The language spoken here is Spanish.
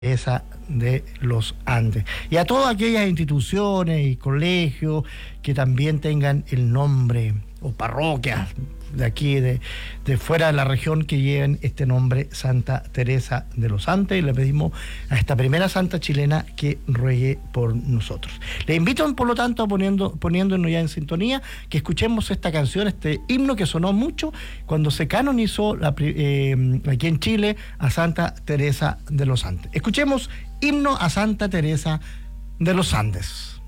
Teresa de los Andes. Y a todas aquellas instituciones y colegios que también tengan el nombre, o parroquias de aquí, de fuera de la región, que lleven este nombre, Santa Teresa de los Andes, y le pedimos a esta primera santa chilena que ruegue por nosotros. Le invito, por lo tanto, poniéndonos ya en sintonía, que escuchemos esta canción, este himno que sonó mucho cuando se canonizó aquí en Chile a Santa Teresa de los Andes. Escuchemos Himno a Santa Teresa de los Andes.